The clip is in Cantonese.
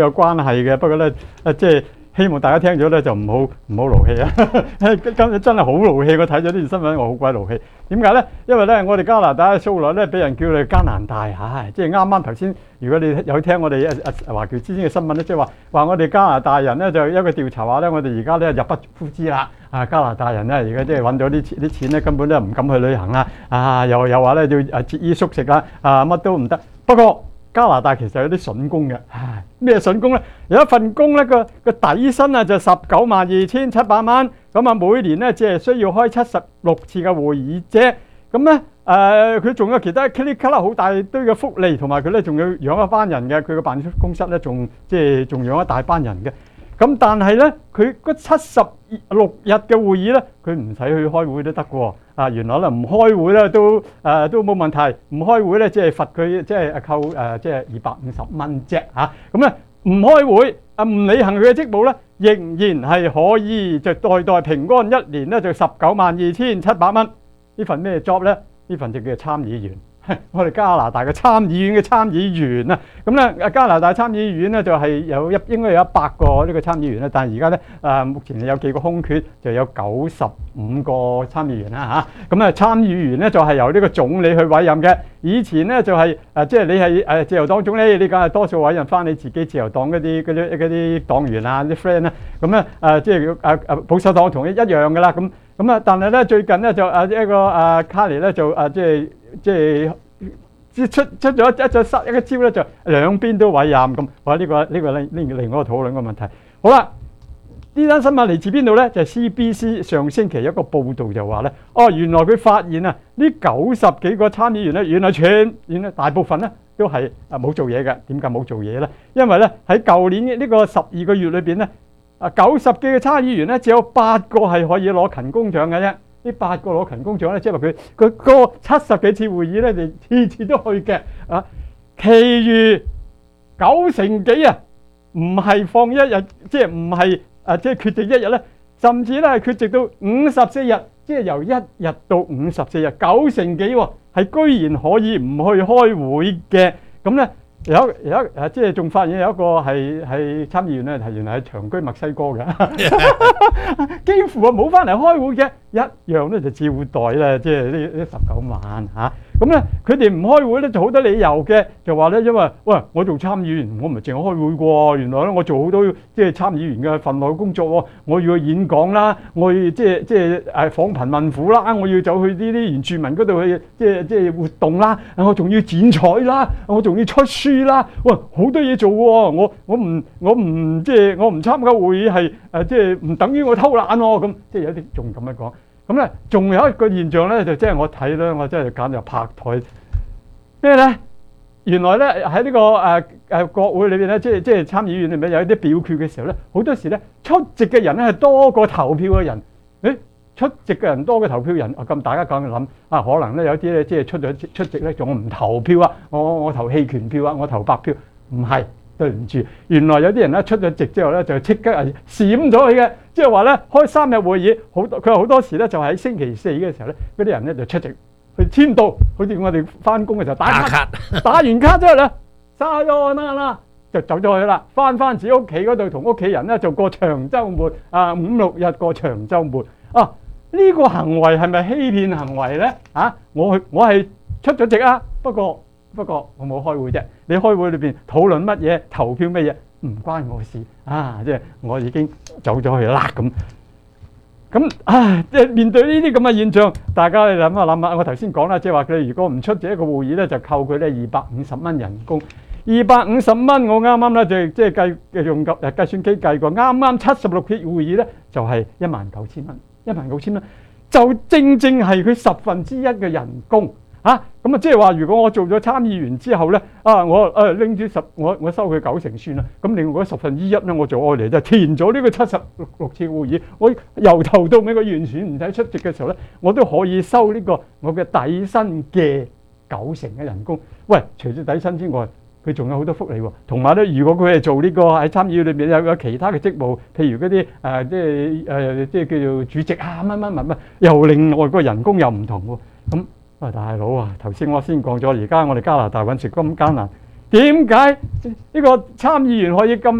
有關係嘅。不過咧，即係希望大家聽咗咧就唔好勞氣啊！今日真係好勞氣，我睇咗呢條新聞，我好鬼勞氣。點解咧？因為咧，我哋加拿大素來咧俾人叫你加拿大，唉，即係啱啱頭先，如果你有聽我哋華僑之前嘅新聞咧，即係話我哋加拿大人咧就一個調查話咧，我哋而家咧入不敷支啦。加拿大人咧而家即係揾咗啲錢咧，根本咧唔敢去旅行啦。又話咧要節衣縮食啦，乜都唔得。不過加拿大其實有啲筍工嘅，咩筍工咧？有一份工咧個底薪啊就192700蚊，咁啊每年咧只係需要開76次嘅會議啫。咁咧佢仲有其他 click 好大堆嘅福利，同埋佢咧仲要養一班人嘅，佢個辦公室咧仲養一大班人嘅。咁但係咧，佢嗰76日嘅會議咧，佢唔使去開會都得嘅喎。原來咧唔開會咧都冇問題，唔開會咧即係罰佢即係扣即係250蚊啫嚇。咁咧唔開會唔履行佢嘅職務咧，仍然係可以就代代平安，一年咧就192700蚊。呢份咩 job 咧？呢份就叫做參議員。我哋加拿大嘅參議院嘅參議員啊，咁咧加拿大參議院咧就係應該有100個呢個參議員咧，但係而家咧目前有幾個空缺，就有95個參議員啦嚇。咁參議員咧就係由呢個總理去委任嘅。以前咧就係即係你係自由黨總理，你梗係多數委任翻你自己自由黨嗰啲黨員啊啲 friend 啦。咁咧即係保守黨同一樣㗎啦。咁但係咧最近咧就一個卡尼咧就即係出咗一個招咧，就兩邊都委任咁。哇！呢個另外一個討論嘅問題。好啦，呢單新聞嚟自邊度咧？就係 CBC 上星期一個報導就話咧，原來佢發現啊，呢90幾個參議員咧，原來大部分咧都係冇做嘢嘅。點解冇做嘢咧？因為咧喺舊年呢個12個月裏邊咧，90幾個參議員咧，只有8個係可以攞勤工獎嘅啫。呢8個攞勤工獎咧，即係話佢個70幾次會議咧，就次次都去嘅啊。其餘90幾啊，唔係放一日，即係唔係即係缺席一日咧，甚至咧係缺席到54日，即係由1日到54日，9成幾喎，係居然可以唔去開會嘅。咁咧有即係仲發現有一個係參議員咧，係原來係長居墨西哥嘅，幾乎冇翻嚟開會嘅，一樣咧就照待啦，即係呢19萬嚇。咁咧佢哋唔開會咧就好多理由嘅，就話咧因為喂我做參議員，我唔係淨係開會喎，原來咧我做好多即係參議員嘅份內工作喎，我要去演講啦，我要即係訪貧問苦啦，我要走去呢啲原住民嗰度去即係活動啦，我仲要剪彩啦，我仲要出書啦，喂好多嘢做喎，我唔即係我唔參加會議係即係唔等於我偷懶喎，咁即係有啲仲咁樣講。咁咧，仲有一個現象咧，就即係我睇咧，我真係簡直拍台咩咧？原來咧喺呢個國會裏邊咧，即係參議院裏面有一啲表決嘅時候咧，好多時咧出席嘅人咧係多過投票嘅人。出席嘅人多過投票人，咁大家咁諗可能咧有啲咧即係出席咧，仲我唔投票啊，我投棄權票啊，我投白票，唔係。對唔住，原來有啲人咧出咗席之後咧，就即刻係閃咗佢嘅，即係話咧開3日會議，佢好多時咧就喺星期4嘅時候咧，嗰啲人咧就出席去簽到，好似我哋翻工嘅時候打卡，打完卡之後咧，沙咗啦就走咗去啦，翻自己屋企嗰度同屋企人咧就過長週末5、6日過長週末啊！呢個行為係咪欺騙行為咧？我係出咗席啊，不過我冇開會啫。你開會裏邊討論乜嘢、投票乜嘢，唔關我事啊！即係我已經走咗去啦咁。即係面對呢啲咁嘅現象，大家你諗下。我頭先講啦，即係話佢如果唔出席一個會議咧，就扣佢咧250蚊人工。250蚊，我啱啱咧就即係用計算機計過，啱啱76次會議咧就係19000蚊，19000蚊就正係佢1/10嘅人工。咁即係話，如果我做咗參議員之後咧，我拎住我收佢90%算啦。咁另外嗰1/10咧，我做愛嚟就填咗呢個76次會議。我由頭到尾，我完全唔使出席嘅時候咧，我都可以收呢個我嘅底薪嘅90%嘅人工。喂，除咗底薪之外，佢仲有好多福利喎。同埋咧，如果佢係做呢個喺參議院裏邊有其他嘅職務，譬如嗰啲即係叫做主席乜，又另外個人工又唔同喎。咁大佬啊，頭先我先講咗，而家我哋加拿大揾食咁艱難， 點解呢個參議員可以咁